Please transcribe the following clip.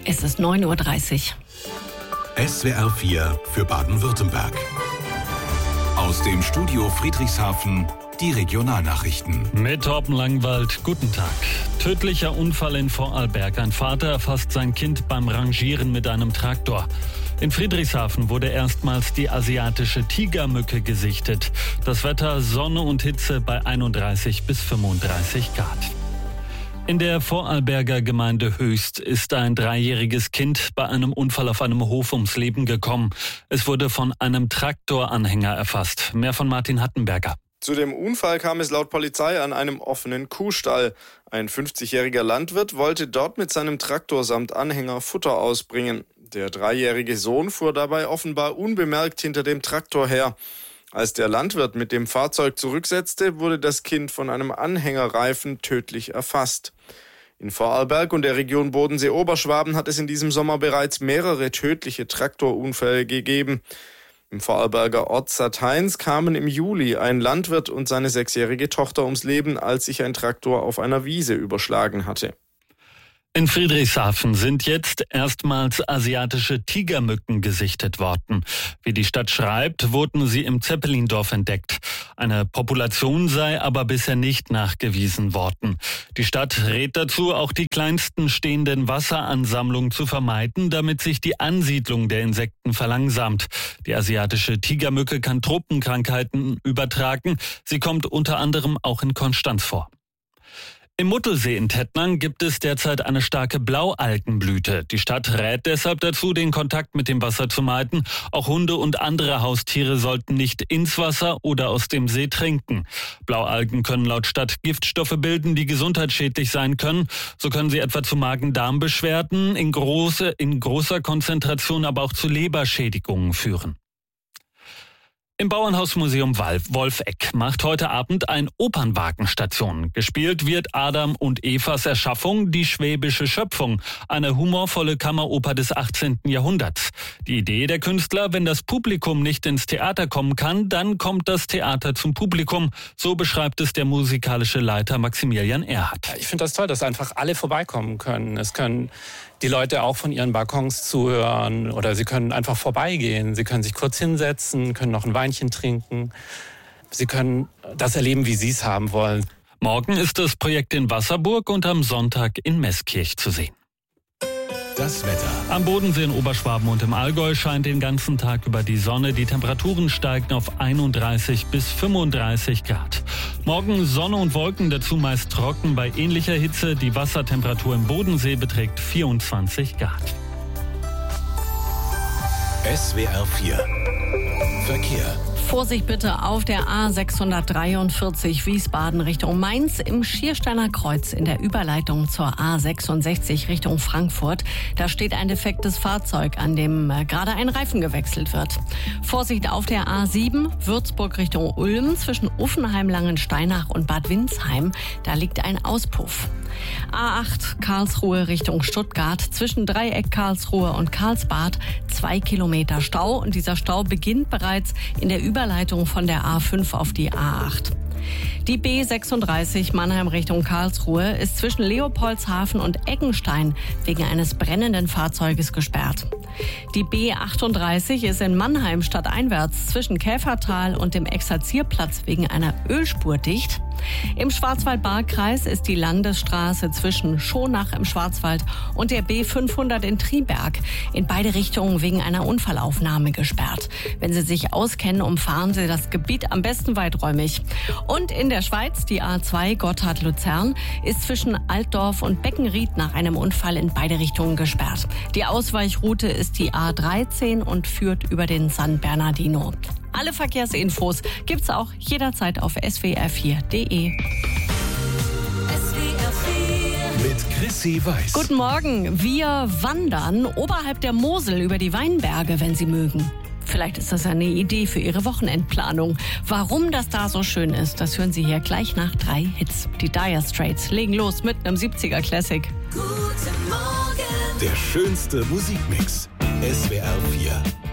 Es ist 9:30 Uhr. SWR 4 für Baden-Württemberg. Aus dem Studio Friedrichshafen die Regionalnachrichten. Mit Torben Langwald, guten Tag. Tödlicher Unfall in Vorarlberg. Ein Vater erfasst sein Kind beim Rangieren mit einem Traktor. In Friedrichshafen wurde erstmals die asiatische Tigermücke gesichtet. Das Wetter Sonne und Hitze bei 31 bis 35 Grad. In der Vorarlberger Gemeinde Höchst ist ein 3-jähriges Kind bei einem Unfall auf einem Hof ums Leben gekommen. Es wurde von einem Traktoranhänger erfasst. Mehr von Martin Hattenberger. Zu dem Unfall kam es laut Polizei an einem offenen Kuhstall. Ein 50-jähriger Landwirt wollte dort mit seinem Traktor samt Anhänger Futter ausbringen. Der 3-jährige Sohn fuhr dabei offenbar unbemerkt hinter dem Traktor her. Als der Landwirt mit dem Fahrzeug zurücksetzte, wurde das Kind von einem Anhängerreifen tödlich erfasst. In Vorarlberg und der Region Bodensee-Oberschwaben hat es in diesem Sommer bereits mehrere tödliche Traktorunfälle gegeben. Im Vorarlberger Ort Satheins kamen im Juli ein Landwirt und seine 6-jährige Tochter ums Leben, als sich ein Traktor auf einer Wiese überschlagen hatte. In Friedrichshafen sind jetzt erstmals asiatische Tigermücken gesichtet worden. Wie die Stadt schreibt, wurden sie im Zeppelindorf entdeckt. Eine Population sei aber bisher nicht nachgewiesen worden. Die Stadt rät dazu, auch die kleinsten stehenden Wasseransammlungen zu vermeiden, damit sich die Ansiedlung der Insekten verlangsamt. Die asiatische Tigermücke kann Tropenkrankheiten übertragen. Sie kommt unter anderem auch in Konstanz vor. Im Muttelsee in Tettnang gibt es derzeit eine starke Blaualgenblüte. Die Stadt rät deshalb dazu, den Kontakt mit dem Wasser zu meiden. Auch Hunde und andere Haustiere sollten nicht ins Wasser oder aus dem See trinken. Blaualgen können laut Stadt Giftstoffe bilden, die gesundheitsschädlich sein können. So können sie etwa zu Magen-Darm-Beschwerden in großer Konzentration, aber auch zu Leberschädigungen führen. Im Bauernhausmuseum Wolfegg macht heute Abend ein Opernwagen Station. Gespielt wird Adam und Evas Erschaffung, die schwäbische Schöpfung, eine humorvolle Kammeroper des 18. Jahrhunderts. Die Idee der Künstler: wenn das Publikum nicht ins Theater kommen kann, dann kommt das Theater zum Publikum. So beschreibt es der musikalische Leiter Maximilian Erhardt. Ich finde das toll, dass einfach alle vorbeikommen können. Es können die Leute auch von ihren Balkons zuhören oder sie können einfach vorbeigehen. Sie können sich kurz hinsetzen, können noch ein Weinchen trinken. Sie können das erleben, wie sie es haben wollen. Morgen ist das Projekt in Wasserburg und am Sonntag in Meßkirch zu sehen. Das Wetter. Am Bodensee in Oberschwaben und im Allgäu scheint den ganzen Tag über die Sonne. Die Temperaturen steigen auf 31 bis 35 Grad. Morgen Sonne und Wolken, dazu meist trocken bei ähnlicher Hitze. Die Wassertemperatur im Bodensee beträgt 24 Grad. SWR 4 Verkehr. Vorsicht bitte auf der A643 Wiesbaden Richtung Mainz im Schiersteiner Kreuz in der Überleitung zur A66 Richtung Frankfurt. Da steht ein defektes Fahrzeug, an dem gerade ein Reifen gewechselt wird. Vorsicht auf der A7 Würzburg Richtung Ulm zwischen Uffenheim, Langensteinach und Bad Windsheim. Da liegt ein Auspuff. A8 Karlsruhe Richtung Stuttgart zwischen Dreieck Karlsruhe und Karlsbad 2 Kilometer Stau. Und dieser Stau beginnt bereits in der Überleitung von der A5 auf die A8. Die B36 Mannheim Richtung Karlsruhe ist zwischen Leopoldshafen und Eckenstein wegen eines brennenden Fahrzeuges gesperrt. Die B38 ist in Mannheim stadteinwärts zwischen Käfertal und dem Exerzierplatz wegen einer Ölspur dicht. Im Schwarzwald-Baar-Kreis ist die Landesstraße zwischen Schonach im Schwarzwald und der B500 in Triberg in beide Richtungen wegen einer Unfallaufnahme gesperrt. Wenn Sie sich auskennen, umfahren Sie das Gebiet am besten weiträumig. Und in der Schweiz, die A2 Gotthard-Luzern, ist zwischen Altdorf und Beckenried nach einem Unfall in beide Richtungen gesperrt. Die Ausweichroute ist die A13 und führt über den San Bernardino. Alle Verkehrsinfos gibt's auch jederzeit auf swr4.de. Mit Chrissy Weiß. Guten Morgen. Wir wandern oberhalb der Mosel über die Weinberge, wenn Sie mögen. Vielleicht ist das eine Idee für Ihre Wochenendplanung. Warum das da so schön ist, das hören Sie hier gleich nach 3 Hits. Die Dire Straits legen los mit einem 70er Classic. Guten Morgen. Der schönste Musikmix. SWR 4.